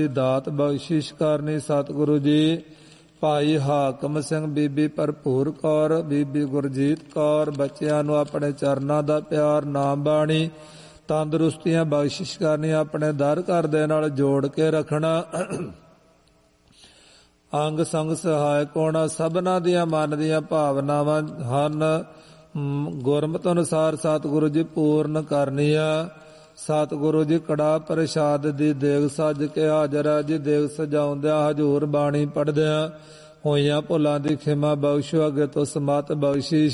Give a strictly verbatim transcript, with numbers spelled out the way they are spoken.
ਦਾਤ ਬਖਸ਼ਿਸ਼ ਕਰਨੀ। ਸਤਿਗੁਰੂ ਜੀ ਭਾਈ ਹਾਕਮ ਸਿੰਘ, ਬੀਬੀ ਭਰਪੂਰ ਕੌਰ, ਬੀਬੀ ਗੁਰਜੀਤ ਕੌਰ, ਬੱਚਿਆਂ ਨੂੰ ਆਪਣੇ ਚਰਨਾਂ ਦਾ ਪਿਆਰ, ਨਾਮ ਬਾਣੀ, ਤੰਦਰੁਸਤੀਆਂ ਬਖਸ਼ਿਸ਼ ਕਰਨੀ। ਆਪਣੇ ਦਰ ਘਰ ਦੇ ਨਾਲ ਜੋੜ ਕੇ ਰੱਖਣਾ। ਅੰਗ ਸੰਗ ਸਹਾਇਕ ਹੋਣਾ। ਸਭਨਾਂ ਦੀਆਂ ਮਨ ਦੀਆਂ ਭਾਵਨਾਵਾਂ ਹਨ ਗੁਰਮਤਿ ਅਨੁਸਾਰ ਸਤਿਗੁਰੂ ਜੀ ਪੂਰਨ ਕਰਨੀਆਂ। ਸਤਿਗੁਰੂ ਜੀ ਕੜਾ ਪ੍ਰਸ਼ਾਦ ਦੀ ਦੇਗ ਸੱਜ ਕੇ ਹਾਜ਼ਰ ਹੈ ਜੀ। ਦੇਗ ਸਜਾਉਂਦਿਆਂ ਹਜ਼ੂਰ ਬਾਣੀ ਪੜ੍ਹਦਿਆਂ ਹੋਈਆਂ ਭੁੱਲਾਂ ਦੀ ਖਿਮਾ ਬਖਸ਼ੋ। ਅੱਗੇ ਤੋਂ ਸਮਤ ਬਖਸ਼ਿਸ਼